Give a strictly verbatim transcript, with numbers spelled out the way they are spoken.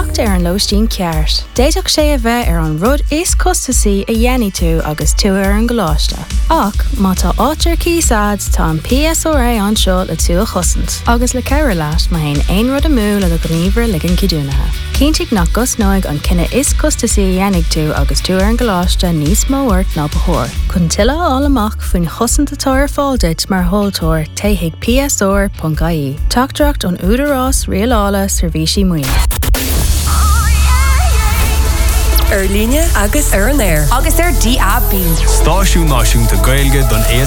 teacht ar an lóistín ceart. Déiteach sé a bheith ar an rud is costasaí a dhéanaí tú agus tú ar an gláiste. Ach, má tá áitir císáid tá an P S O R A anseo le tú a chosint. Agus le ceir leat má haon aon rud a mú le go gníomhar ligean cidúnathe. Cíntigh nach gus nóig an cinenne is costasaí a dhéanaigh tú agus tú ar an gláiste níos móhairt ná bethór. Chun tuile áil amach faoin chosantatóir ar fáilte mar thóilteoir taithigh P S O R dot I E. Teachtracht an údarrás rialála Seirbhísí Muoine. Ar líne agus ar an air. Agus ar D A B. Stáisiún náisiúnta Gaeilge don